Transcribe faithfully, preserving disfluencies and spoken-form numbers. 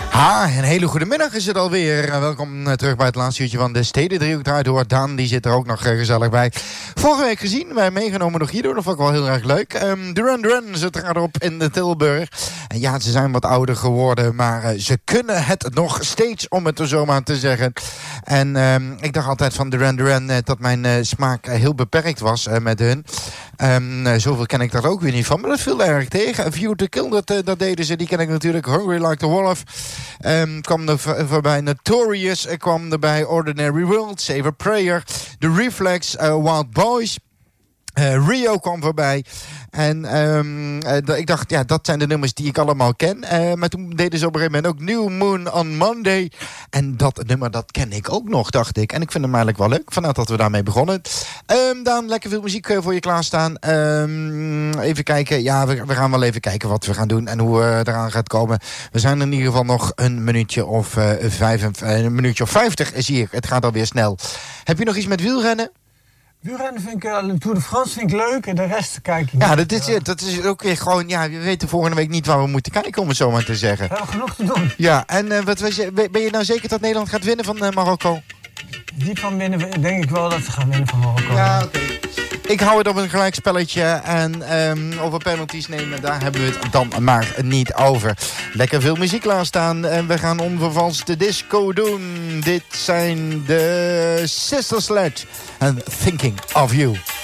Ha, een hele goede middag is het alweer. Welkom terug bij het laatste uurtje van de Stedendriehoek. Draait door. Daan, die zit er ook nog gezellig bij. Vorige week gezien, wij meegenomen door Guido. Dat vond ik wel heel erg leuk. Um, Duran Duran zit erop in de Tilburg. En ja, ze zijn wat ouder geworden, maar uh, ze kunnen het nog steeds, om het er zo maar te zeggen. En um, ik dacht altijd van Duran Duran uh, dat mijn uh, smaak uh, heel beperkt was uh, met hun. Um, uh, zoveel ken ik daar ook weer niet van, maar dat viel erg tegen. A View to Kill, dat, uh, dat deden ze. Die ken ik natuurlijk. Hungry Like the Wolf. Um, kwam er v- voorbij Notorious. Uh, kwam erbij Ordinary World. Save a Prayer. The Reflex. Uh, Wild Boys. Uh, Rio kwam voorbij. En um, uh, ik dacht, ja, dat zijn de nummers die ik allemaal ken. Uh, maar toen deden ze op een gegeven moment ook New Moon on Monday. En dat nummer, dat ken ik ook nog, dacht ik. En ik vind hem eigenlijk wel leuk, vanuit dat we daarmee begonnen. Um, Daan, lekker veel muziek voor je klaarstaan. Um, even kijken, ja, we, we gaan wel even kijken wat we gaan doen en hoe we eraan gaat komen. We zijn in ieder geval nog een minuutje of, uh, vijf, uh, een minuutje of vijftig, zie ik. Het gaat alweer snel. Heb je nog iets met wielrennen? Wielrennen vind ik, uh, de Tour de France vind ik leuk en de rest kijk ik niet. Ja, dat is het. Dat is ook weer gewoon, ja, we weten volgende week niet waar we moeten kijken, om het zo maar te zeggen. We hebben genoeg te doen. Ja, en uh, wat was je, ben je nou zeker dat Nederland gaat winnen van uh, Marokko? Diep van binnen denk ik wel dat ze gaan winnen van Marokko. Ja, oké. Okay. Ik hou het op een gelijkspelletje en um, over penalties nemen, daar hebben we het dan maar niet over. Lekker veel muziek klaarstaan en we gaan onvervalst de disco doen. Dit zijn de Sister Sledge en Thinking of You.